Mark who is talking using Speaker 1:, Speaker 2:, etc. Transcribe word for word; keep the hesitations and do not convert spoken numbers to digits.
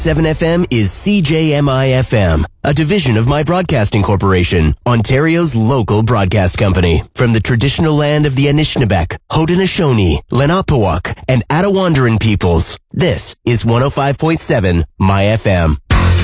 Speaker 1: seven F M is C J M I F M, a division of My Broadcasting Corporation, Ontario's local broadcast company. From the traditional land of the Anishinaabeg, Haudenosaunee, Lenapehouk, and Attawandaron peoples, this is one oh five point seven My F M.